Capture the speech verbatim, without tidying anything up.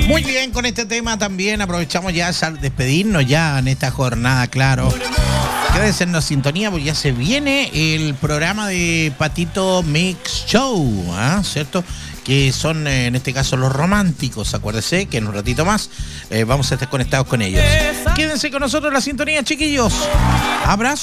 Muy bien, con este tema también aprovechamos ya a despedirnos ya en esta jornada, claro. Quédense en la sintonía porque ya se viene el programa de Patito Mix Show, ¿eh? ¿Cierto? Que son eh, en este caso los románticos, acuérdense que en un ratito más eh, vamos a estar conectados con ellos. Quédense con nosotros en la sintonía, chiquillos. Abrazo.